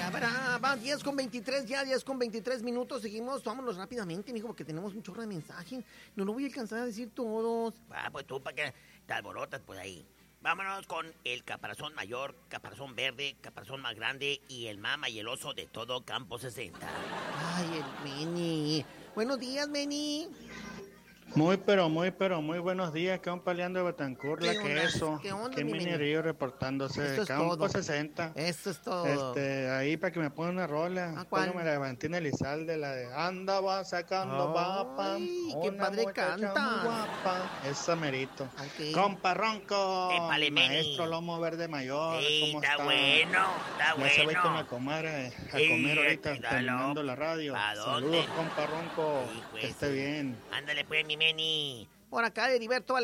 Va 10:23, ya 10:23 minutos. Seguimos, vámonos rápidamente, mijo, porque tenemos un chorro de mensajes. No lo voy a alcanzar a decir todos. Pues tú, ¿para qué te alborotas por ahí? Vámonos con el caparazón mayor, caparazón verde, caparazón más grande y el mama y el oso de todo Campo 60. Ay, el Meni. Buenos días, Meni. Muy buenos días, compa Leandro de Betancourt, la queso. ¿Qué onda, Qué mi Mini Meni? Río reportándose Eso de es Campo todo. 60. Eso es todo. Ahí para que me ponga una rola. ¿Cuál? Póngame la de Valentina Elizalde, la de Andaba sacando papa. Ay, qué Una padre muchacha canta. muy guapa. Esa merito. Ok. Compa Ronco, Épale, Meni. maestro Lomo Verde Mayor. Sí, ¿Cómo está bueno. Ya se va a ir con la comadre a Sí, comer ahorita, cuídalo. terminando la radio. ¿A dónde? Saludos, compa Ronco. Sí, pues, Que esté bien. Ándale pues, mi Meni. Por acá, Heriberto